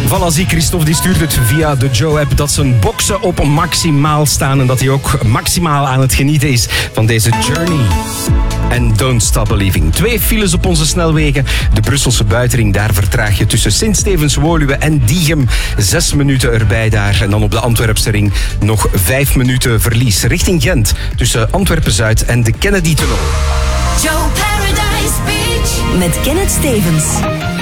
Voilà, zie, Christophe die stuurt het via de Joe-app dat zijn boksen op maximaal staan en dat hij ook maximaal aan het genieten is van deze journey. En Don't Stop Believing. 2 files op onze snelwegen. De Brusselse buitenring, daar vertraag je tussen Sint-Stevens-Woluwe en Diegem. 6 minuten erbij daar. En dan op de Antwerpse ring nog 5 minuten verlies. Richting Gent, tussen Antwerpen-Zuid en de Kennedy-tunnel. Joe Paradise Beach met Kenneth Stevens.